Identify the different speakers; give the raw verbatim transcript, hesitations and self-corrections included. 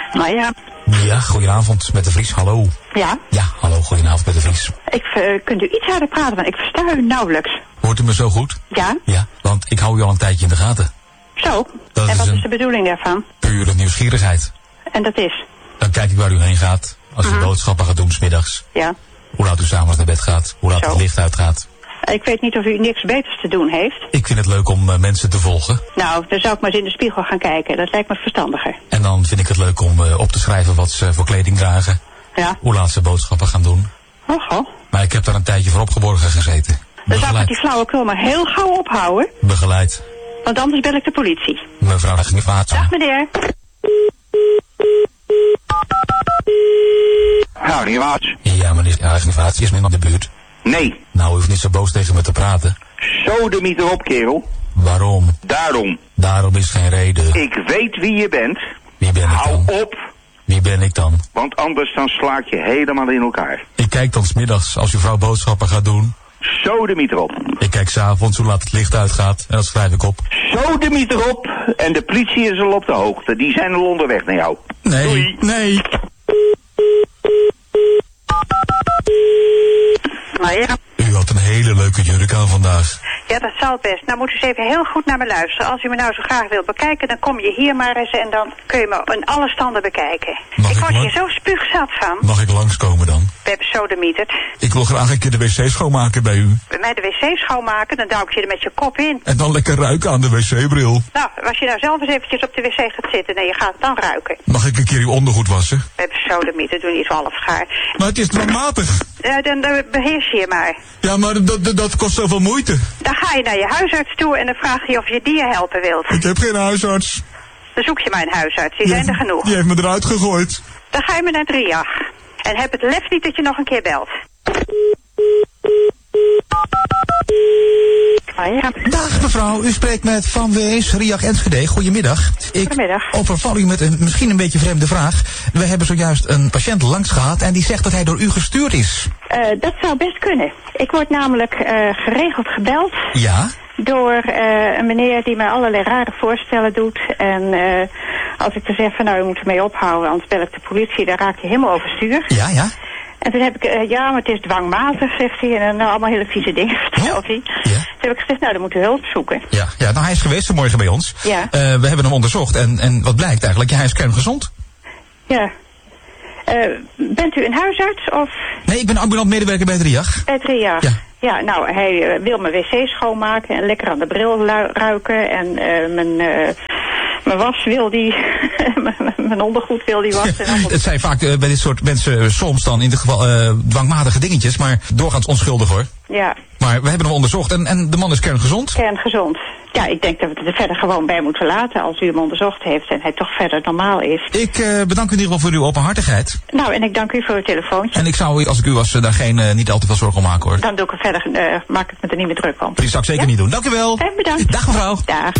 Speaker 1: Nou ja.
Speaker 2: Ja, goedenavond met de Vries, hallo.
Speaker 1: Ja?
Speaker 2: Ja, hallo, goedenavond met de Vries.
Speaker 1: Ik, uh, kunt u iets harder praten, want ik versta u nauwelijks.
Speaker 2: Hoort u me zo goed?
Speaker 1: Ja?
Speaker 2: Ja, want ik hou u al een tijdje in de gaten.
Speaker 1: Zo?
Speaker 2: Dat
Speaker 1: en
Speaker 2: is
Speaker 1: wat
Speaker 2: een
Speaker 1: is de bedoeling daarvan?
Speaker 2: Pure nieuwsgierigheid.
Speaker 1: En dat is?
Speaker 2: Dan kijk ik waar u heen gaat, als u
Speaker 1: uh-huh.
Speaker 2: boodschappen gaat doen 's middags.
Speaker 1: Ja.
Speaker 2: Hoe laat u s'avonds naar bed gaat, hoe laat
Speaker 1: Zo.
Speaker 2: het licht uitgaat.
Speaker 1: Ik weet niet of u niks beters te doen heeft.
Speaker 2: Ik vind het leuk om uh, mensen te volgen.
Speaker 1: Nou, dan zou ik maar eens in de spiegel gaan kijken. Dat lijkt me verstandiger.
Speaker 2: En dan vind ik het leuk om uh, op te schrijven wat ze voor kleding dragen.
Speaker 1: Ja.
Speaker 2: Hoe laat ze boodschappen gaan doen.
Speaker 1: Oh, oh.
Speaker 2: Maar ik heb daar een tijdje voor opgeborgen gezeten.
Speaker 1: Dan zou ik met die flauwekul maar heel gauw ophouden.
Speaker 2: Begeleid.
Speaker 1: Want anders bel ik de politie.
Speaker 2: Mevrouw Agnivaat.
Speaker 1: Dag meneer.
Speaker 3: Ja, Rivaats.
Speaker 2: Ja, meneer Agnivaat, is men op de buurt?
Speaker 3: Nee.
Speaker 2: Nou, u hoeft niet zo boos tegen me te praten.
Speaker 3: Sodemiet erop, kerel.
Speaker 2: Waarom?
Speaker 3: Daarom.
Speaker 2: Daarom is geen reden.
Speaker 3: Ik weet wie je bent.
Speaker 2: Wie ben ik
Speaker 3: Hou
Speaker 2: dan?
Speaker 3: op.
Speaker 2: Wie ben ik dan?
Speaker 3: Want anders dan slaak je helemaal in elkaar.
Speaker 2: Ik kijk dan 's middags als uw vrouw boodschappen gaat doen.
Speaker 3: Sodemiet erop.
Speaker 2: Ik kijk 's avonds hoe laat het licht uitgaat en dat schrijf ik op.
Speaker 3: Sodemiet erop. En de politie is al op de hoogte. Die zijn al onderweg naar jou.
Speaker 2: Nee,
Speaker 3: Doei.
Speaker 2: nee.
Speaker 1: Nou ja.
Speaker 2: U had een hele leuke jurk aan vandaag.
Speaker 1: Ja, dat zal best. Nou moet u eens even heel goed naar me luisteren. Als u me nou zo graag wilt bekijken, dan kom je hier maar eens en dan kun je me in alle standen bekijken.
Speaker 2: Mag
Speaker 1: ik
Speaker 2: ik
Speaker 1: word
Speaker 2: lang-
Speaker 1: hier zo spuugzat van.
Speaker 2: Mag ik langskomen dan?
Speaker 1: We hebben sodemieterd.
Speaker 2: Ik wil graag een keer de wc schoonmaken bij u.
Speaker 1: Bij mij de wc schoonmaken, dan duw ik je er met je kop in.
Speaker 2: En dan lekker ruiken aan de wc-bril.
Speaker 1: Nou, als je nou zelf eens eventjes op de wc gaat zitten en je gaat dan ruiken.
Speaker 2: Mag ik een keer uw ondergoed wassen?
Speaker 1: We hebben sodemieterd, doe niet zo half gaar.
Speaker 2: Maar het is dramatisch.
Speaker 1: Uh, dan, dan beheers je je maar.
Speaker 2: Ja, maar dat, dat, dat kost zoveel moeite.
Speaker 1: Dan ga je naar je huisarts toe en dan vraag je of je die je helpen wilt.
Speaker 2: Ik heb geen huisarts.
Speaker 1: Dan zoek je maar een huisarts, die zijn er genoeg.
Speaker 2: Die heeft me eruit gegooid.
Speaker 1: Dan ga je maar naar Driach. En heb het lef niet dat je nog een keer belt. Ah, ja.
Speaker 4: Dag mevrouw, u spreekt met Van Wees, Riach Enschede. Goedemiddag. Ik
Speaker 1: Goedemiddag.
Speaker 4: overval u met een misschien een beetje vreemde vraag. We hebben zojuist een patiënt langs gehad en die zegt dat hij door u gestuurd is.
Speaker 1: Uh, dat zou best kunnen. Ik word namelijk uh, geregeld gebeld
Speaker 4: Ja?
Speaker 1: door uh, een meneer die mij allerlei rare voorstellen doet. En uh, als ik dan zeg van nou, u moet ermee ophouden, anders bel ik de politie, dan raak je helemaal overstuur.
Speaker 4: Ja, ja.
Speaker 1: En toen heb ik, uh, ja, maar het is dwangmatig, zegt hij. En dan nou, allemaal hele vieze dingen vertelt hij.
Speaker 4: Ja.
Speaker 1: Toen heb ik gezegd, nou, dan moet u hulp zoeken.
Speaker 4: Ja, ja, nou hij is geweest vanmorgen bij ons.
Speaker 1: Ja.
Speaker 4: Uh, we hebben hem onderzocht en, en wat blijkt eigenlijk? Ja, hij is kerngezond.
Speaker 1: Ja. Uh, bent u een huisarts of
Speaker 4: Nee, ik ben ambulant medewerker bij het Riach.
Speaker 1: bij Driach?
Speaker 4: Ja.
Speaker 1: Ja, nou, hij uh, wil mijn wc schoonmaken en lekker aan de bril lu- ruiken. En uh, mijn, uh, mijn was wil die, mijn ondergoed wil die wassen. En allemaal.
Speaker 4: Het zijn vaak uh, bij dit soort mensen uh, soms dan in ieder geval uh, dwangmatige dingetjes, maar doorgaans onschuldig hoor.
Speaker 1: Ja,
Speaker 4: Maar we hebben hem onderzocht en, en de man is kerngezond.
Speaker 1: kerngezond. Ja, ik denk dat we het er verder gewoon bij moeten laten als u hem onderzocht heeft en hij toch verder normaal is.
Speaker 4: Ik uh, bedank u in ieder geval voor uw openhartigheid.
Speaker 1: Nou, en ik dank u voor uw telefoontje.
Speaker 4: En ik zou, als ik u was, uh, daar geen, uh, niet al te veel zorgen om maken hoor.
Speaker 1: Dan doe ik er verder, uh, maak ik me er niet meer druk om.
Speaker 4: Dat zou ik zeker
Speaker 1: Ja?
Speaker 4: niet doen. Dank u wel.
Speaker 1: Fijn bedankt.
Speaker 4: Dag mevrouw.
Speaker 1: Dag.